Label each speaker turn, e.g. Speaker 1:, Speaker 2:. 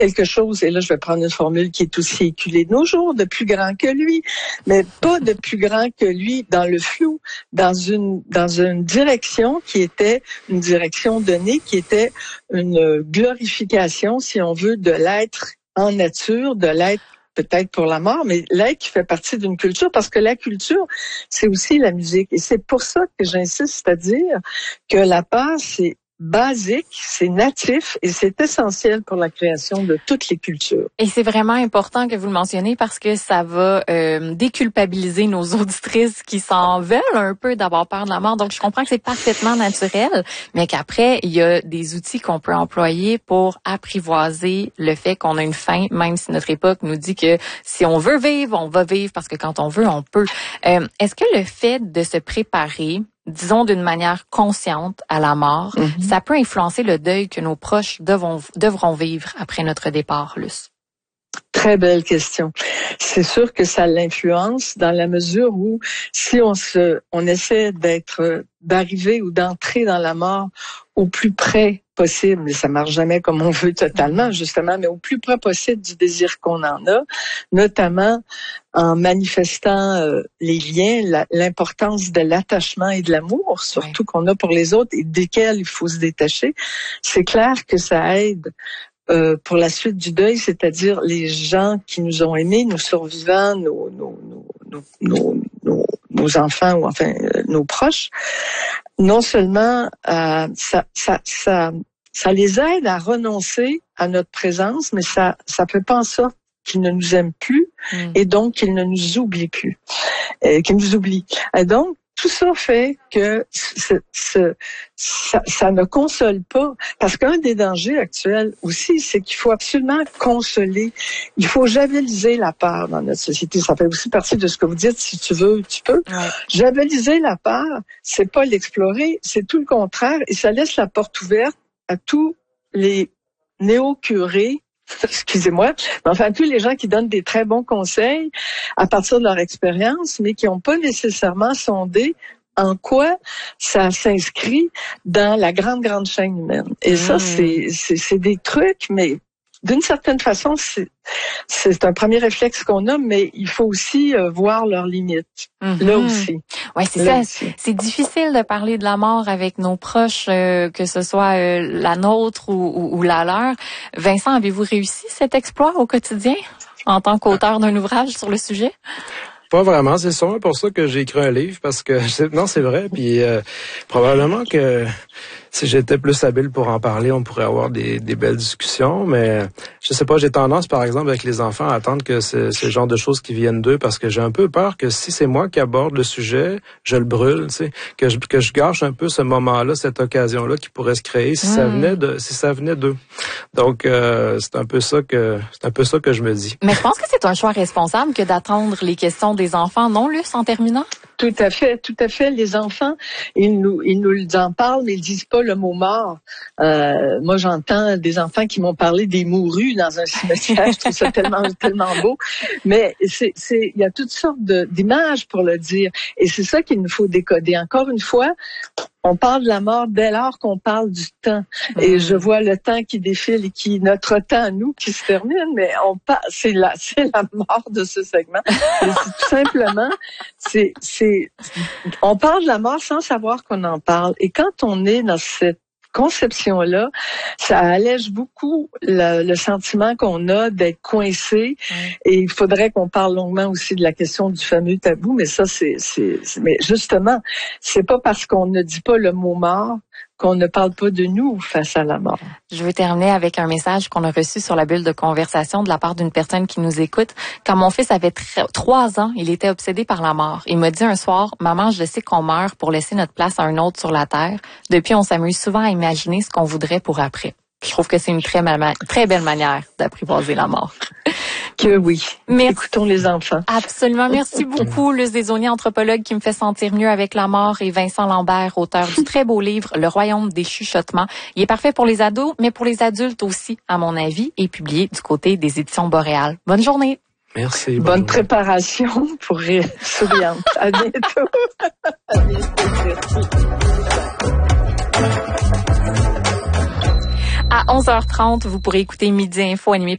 Speaker 1: quelque chose, et là je vais prendre une formule qui est aussi éculée de nos jours, de plus grand que lui, mais pas de plus grand que lui dans le flou, dans une direction qui était une direction donnée, qui était une glorification, si on veut, de l'être en nature, de l'être peut-être pour la mort, mais l'être qui fait partie d'une culture, parce que la culture, c'est aussi la musique. Et c'est pour ça que j'insiste à dire que la peur, c'est basique, c'est natif et c'est essentiel pour la création de toutes les cultures.
Speaker 2: Et c'est vraiment important que vous le mentionnez parce que ça va déculpabiliser nos auditrices qui s'en veulent un peu d'avoir peur de la mort. Donc, je comprends que c'est parfaitement naturel, mais qu'après, il y a des outils qu'on peut employer pour apprivoiser le fait qu'on a une fin, même si notre époque nous dit que si on veut vivre, on va vivre parce que quand on veut, on peut. Est-ce que le fait de se préparer, disons d'une manière consciente à la mort, ça peut influencer le deuil que nos proches devront vivre après notre départ, Luce?
Speaker 1: Très belle question. C'est sûr que ça l'influence dans la mesure où si on essaie d'arriver ou d'entrer dans la mort au plus près possible, mais ça marche jamais comme on veut totalement, justement, mais au plus près possible du désir qu'on en a, notamment en manifestant les liens, l'importance de l'attachement et de l'amour, surtout qu'on a pour les autres et desquels il faut se détacher. C'est clair que ça aide pour la suite du deuil, c'est-à-dire les gens qui nous ont aimés, nos survivants, nos enfants ou enfin nos proches. Non seulement ça les aide à renoncer à notre présence, mais ça fait pas en sorte qu'ils ne nous aiment plus et donc qu'ils ne nous oublient plus, qu'ils nous oublient. Et donc tout ça fait que ça ne console pas. Parce qu'un des dangers actuels aussi, c'est qu'il faut absolument consoler. Il faut javeliser la peur dans notre société. Ça fait aussi partie de ce que vous dites. Si tu veux, tu peux. Ouais. Javeliser la peur, c'est pas l'explorer, c'est tout le contraire. Et ça laisse la porte ouverte à tous les néo-curés, excusez-moi, mais enfin tous les gens qui donnent des très bons conseils à partir de leur expérience, mais qui n'ont pas nécessairement sondé en quoi ça s'inscrit dans la grande chaîne humaine. Et ça, c'est des trucs, mais d'une certaine façon, c'est un premier réflexe qu'on a, mais il faut aussi voir leurs limites. Là aussi.
Speaker 2: Ouais, c'est ça. C'est difficile de parler de la mort avec nos proches, que ce soit la nôtre ou la leur. Vincent, avez-vous réussi cet exploit au quotidien en tant qu'auteur d'un ouvrage sur le sujet?
Speaker 3: Pas vraiment, c'est sûrement pour ça que j'ai écrit un livre, parce que c'est vrai, puis probablement que si j'étais plus habile pour en parler, on pourrait avoir des belles discussions, mais je sais pas, j'ai tendance par exemple avec les enfants à attendre que c'est le genre de choses qui viennent d'eux, parce que j'ai un peu peur que si c'est moi qui aborde le sujet, je le brûle, tu sais, que je gâche un peu ce moment-là, cette occasion-là qui pourrait se créer si ça venait d'eux. Donc c'est un peu ça que je me dis.
Speaker 2: Mais je pense que c'est un choix responsable que d'attendre les questions des enfants, non, Luce, en terminant?
Speaker 1: Tout à fait. Les enfants, ils nous en parlent, mais ils disent pas le mot mort. Moi, j'entends des enfants qui m'ont parlé des mourus dans un cimetière. Je trouve ça tellement beau. Mais il y a toutes sortes d'images pour le dire. Et c'est ça qu'il nous faut décoder. Encore une fois, on parle de la mort dès lors qu'on parle du temps. Et je vois le temps qui défile et notre temps, nous, qui se termine, mais c'est la mort de ce segment. Et tout simplement, on parle de la mort sans savoir qu'on en parle. Et quand on est dans cette conception-là, ça allège beaucoup le sentiment qu'on a d'être coincé. Et il faudrait qu'on parle longuement aussi de la question du fameux tabou, mais ça, mais justement, c'est pas parce qu'on ne dit pas le mot mort qu'on ne parle pas de nous face à la mort.
Speaker 2: Je veux terminer avec un message qu'on a reçu sur la bulle de conversation de la part d'une personne qui nous écoute. Quand mon fils avait 3 ans, il était obsédé par la mort. Il m'a dit un soir, « Maman, je sais qu'on meurt pour laisser notre place à un autre sur la terre. Depuis, on s'amuse souvent à imaginer ce qu'on voudrait pour après. » Je trouve que c'est une très belle manière d'apprivoiser la mort.
Speaker 1: Que oui. Merci. Écoutons les enfants.
Speaker 2: Absolument. Merci beaucoup, Luce Desaulniers, anthropologue qui me fait sentir mieux avec la mort, et Vincent Lambert, auteur du très beau livre Le Royaume des chuchotements. Il est parfait pour les ados, mais pour les adultes aussi, à mon avis, et publié du côté des éditions Boréal. Bonne journée.
Speaker 3: Merci.
Speaker 1: Bonne préparation pour Rire souriante. À bientôt. À bientôt.
Speaker 2: À 11h30, vous pourrez écouter Midi Info animé